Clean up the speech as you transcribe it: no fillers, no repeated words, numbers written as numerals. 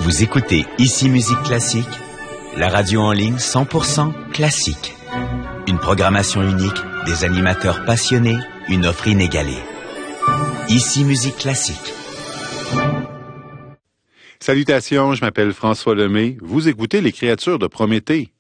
Vous écoutez Ici Musique Classique, la radio en ligne 100% classique. Une programmation unique, des animateurs passionnés, une offre inégalée. Ici Musique Classique. Salutations, je m'appelle François Lemay. Vous écoutez Les Créatures de Prométhée.